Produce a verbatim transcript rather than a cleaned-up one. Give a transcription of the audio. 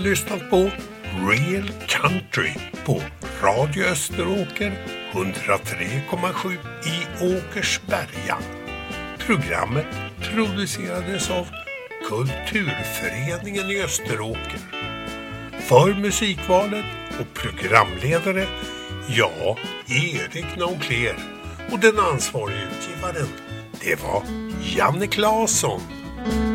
lyssnat på Real Country på Radio Österåker hundratre komma sju i Åkersberga. Programmet producerades av Kulturföreningen i Österåker. För musikvalet och programledare, ja, Erik Naukler. Och den ansvariga utgivaren, det var Janne Claesson.